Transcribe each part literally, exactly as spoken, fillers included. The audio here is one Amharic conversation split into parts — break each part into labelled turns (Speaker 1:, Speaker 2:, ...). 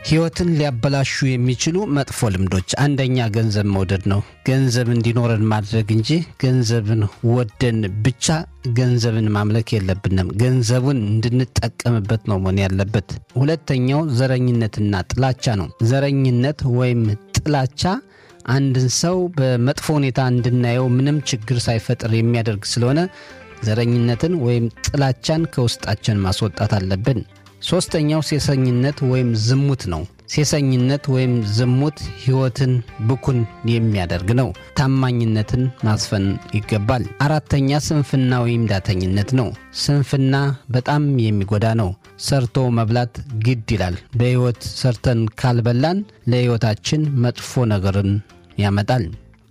Speaker 1: ህይወትን ሊያበላሹ የሚችሉ መጥፎ ልምዶች አንደኛ ገንዘብ መውደድ ነው። ገንዘብ እንዲኖረን ማድረግ እንጂ ገንዘብን ወደን ብቻ ገንዘብን ማምለክ የለብንም። ገንዘቡን እንድንጠቀምበት ነው መሆን ያለበት። ሁለተኛው ዘረኝነትና ጥላቻ ነው። ዘረኝነት ወይም ጥላቻ አንድን ሰው በመጥፎ ሁኔታ እንድናየው ምንም ችግር ሳይፈጥር የሚያደርግ ስለሆነ ዘረኝነትን ወይም ጥላቻን ከውስጣችን ማስወጣት አለብን። ሶስተኛው ሴሰኝነት ወይም ዝሙት ነው። ሴሰኝነት ወይም ዝሙት ህይወትን ብኩን የሚያደርግ ነው። ታማኝነትን ማስፈን ይገባል። አራተኛ ስንፍና ወይም ዳተኝነት ነው። ስንፍና በጣም የሚጎዳ ነው። ሰርቶ መብላት ግድ ይላል። በህይወት ሰርተን ካልበላን ለህይወታችን መጥፎ ነገርን ያመጣል።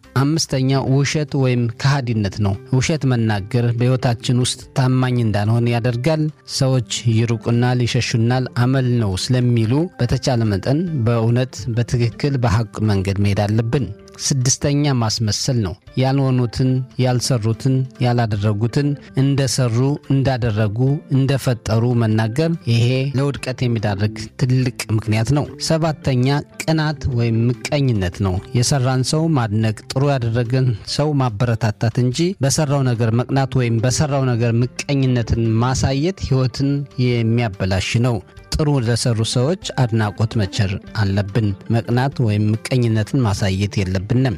Speaker 1: አምስተኛ ውሸት ወይም ከሃዲነት ነው። ውሸት መናገር በህይወታችን ውስጥ ታማኝ እንዳንሆን ያደርጋል። ሰዎች ይሩቁናል፣ ይሸሹናል፣ አመል ነው ስለሚሉ በተቻለ መጠን በእውነት በትክክል በሐቅ መንገድ መሄድ አለብን። ስድስተኛ ማስመሰል ነው። ያልሆኑትን፣ ያልሰሩትን፣ ያላደረጉትን እንደሰሩ፣ እንዳደረጉ፣ እንደፈጠሩ መናገር ይሄ ለውድቀት የሚዳርግ ትልቅ ምክንያት ነው። ሰባተኛ ቅናት ወይም ምቀኝነት ነው። የሰራን ሰው ማድነቅ፣ ጥሩ ያደረገን ሰው ማበረታታት እንጂ በሰራው ነገር መቅናት ወይም በሰራው ነገር ምቀኝነትን ማሳየት ህይወትን የሚያበላሽ ነው። ጥሩ ለሰሩ ሰዎች አድናቆት መቸር አለብን። መቅናት ወይም ምቀኝነትን ማሳየት የለብንም።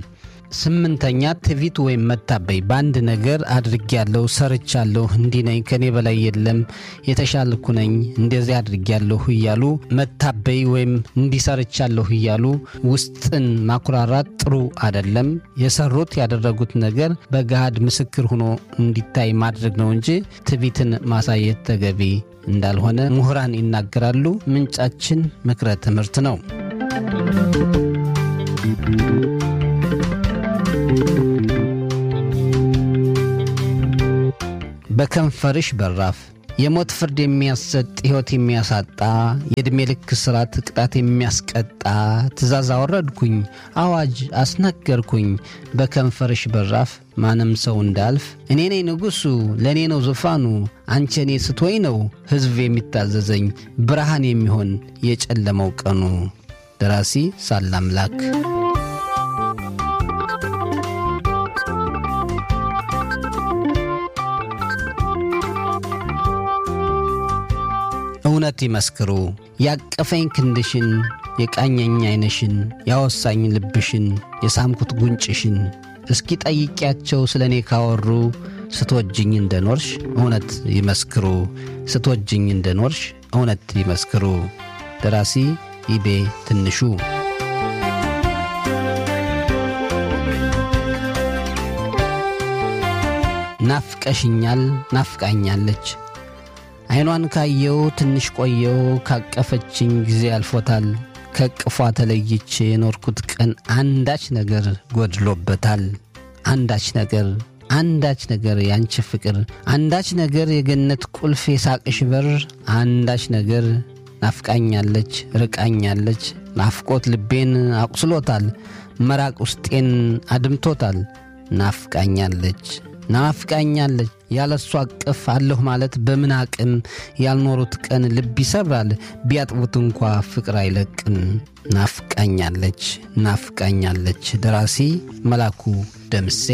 Speaker 1: ስምንተኛ ትዕቢት ወይም መታበይ። በአንድ ነገር አድርጌያለሁ፣ ሰርቻለሁ፣ እንዲህ ነኝ፣ ከኔ በላይ የለም፣ የተሻልኩ ነኝ፣ እንደዚህ አድርጌያለሁ እያሉ መታበይ ወይም እንዲሰርቻለሁ እያሉ ውስጥን ማኩራራት ጥሩ አይደለም። የሰሩት ያደረጉት ነገር በገሃድ ምስክር ሆኖ እንዲታይ ማድረግ ነው እንጂ ትዕቢትን ማሳየት ተገቢ እንዳልሆነ ምሁራን ይናገራሉ። ምንጫችን ምክረ ትምህርት ነው። በከንፈርሽ በራፍ። የሞት ፍርድ የሚያሰጥ፣ ሕይወት የሚያሳጣ፣ የዕድሜ ልክ እስራት ቅጣት የሚያስቀጣ ትእዛዝ አወረድኩኝ፣ አዋጅ አስነገርኩኝ። በከንፈርሽ በራፍ ማንም ሰው እንዳልፍ። እኔ ነኝ ንጉሡ፣ ለእኔ ነው ዙፋኑ። አንቺ እኔ ስትወይ ነው ሕዝብ የሚታዘዘኝ፣ ብርሃን የሚሆን የጨለመው ቀኑ። ደራሲ ሳላምላክ። እውነት ይመስክሩ። ያቀፈኝ ክንድሽን፣ የቃኘኝ ዓይንሽን፣ ያወሳኝ ልብሽን፣ የሳምኩት ጉንጭሽን እስኪ ጠይቂያቸው ስለ እኔ ካወሩ። ስትወጅኝ እንደኖርሽ እውነት ይመስክሩ። ስትወጅኝ እንደኖርሽ እውነት ይመስክሩ። ደራሲ ኢቤ ትንሹ። ናፍቀሽኛል፣ ናፍቃኛለች። ዓይኗን ካየው ትንሽ ቆየው፣ ካቀፈችኝ ጊዜ አልፎታል። ከቅፏ ተለይቼ የኖርኩት ቀን አንዳች ነገር ጎድሎበታል። አንዳች ነገር አንዳች ነገር ያንቺ ፍቅር፣ አንዳች ነገር የገነት ቁልፍ የሳቅሽ በር፣ አንዳች ነገር ናፍቃኛለች፣ ርቃኛለች። ናፍቆት ልቤን አቁስሎታል፣ መራቅ ውስጤን አድምቶታል። ናፍቃኛለች ናፍቃኛለች ያለሷ አቅፍ አለሁ ማለት በምን አቅም? ያልኖሩት ቀን ልብ ይሰብራል፣ ቢያጥቡት እንኳ ፍቅር አይለቅም። ናፍቃኛለች ናፍቃኛለች። ደራሲ መላኩ ደምሴ።